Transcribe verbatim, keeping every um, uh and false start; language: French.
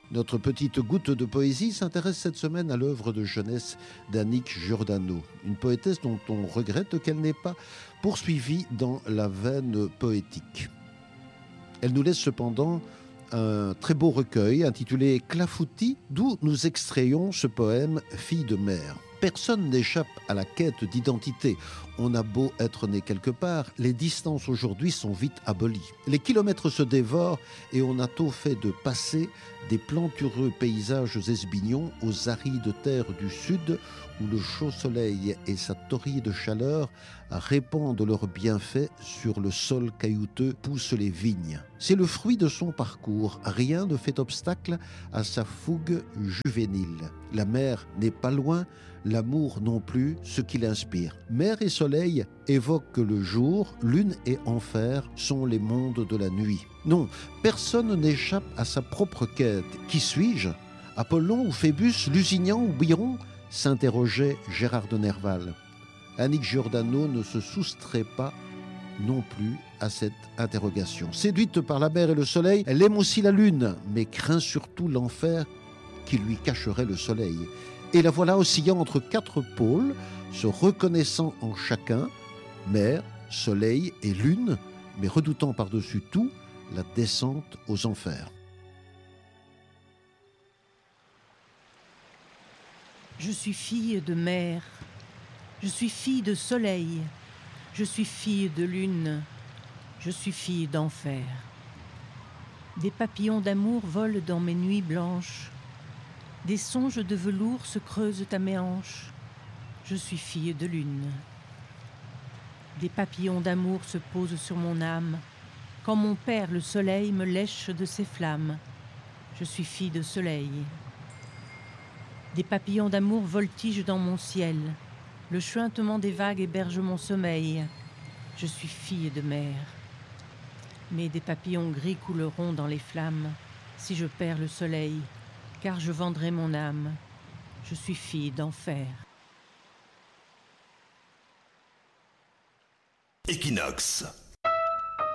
Notre petite goutte de poésie s'intéresse cette semaine à l'œuvre de jeunesse d'Annick Giordano, une poétesse dont on regrette qu'elle n'ait pas poursuivi dans la veine poétique. Elle nous laisse cependant un très beau recueil intitulé Clafoutis, d'où nous extrayons ce poème « Fille de mer ». Personne n'échappe à la quête d'identité. On a beau être né quelque part, les distances aujourd'hui sont vite abolies. Les kilomètres se dévorent et on a tôt fait de passer des plantureux paysages esbignons aux arides terres du sud où le chaud soleil et sa torride chaleur répandent leurs bienfaits sur le sol caillouteux, poussent les vignes. C'est le fruit de son parcours. Rien ne fait obstacle à sa fougue juvénile. La mer n'est pas loin, l'amour non plus, ce qui l'inspire. Mer et soleil évoquent le jour, lune et enfer sont les mondes de la nuit. Non, personne n'échappe à sa propre quête. Qui suis-je ? Apollon ou Phébus, Lusignan ou Byron ? S'interrogeait Gérard de Nerval. Annick Giordano ne se soustrait pas non plus à cette interrogation. Séduite par la mer et le soleil, elle aime aussi la lune, mais craint surtout l'enfer qui lui cacherait le soleil. Et la voilà oscillant entre quatre pôles, se reconnaissant en chacun, mer, soleil et lune, mais redoutant par-dessus tout la descente aux enfers. Je suis fille de mer, je suis fille de soleil, je suis fille de lune, je suis fille d'enfer. Des papillons d'amour volent dans mes nuits blanches, des songes de velours se creusent à mes hanches, je suis fille de lune. Des papillons d'amour se posent sur mon âme, quand mon père le soleil me lèche de ses flammes, je suis fille de soleil. Des papillons d'amour voltigent dans mon ciel. Le chuintement des vagues héberge mon sommeil. Je suis fille de mer. Mais des papillons gris couleront dans les flammes si je perds le soleil, car je vendrai mon âme. Je suis fille d'enfer. Equinox.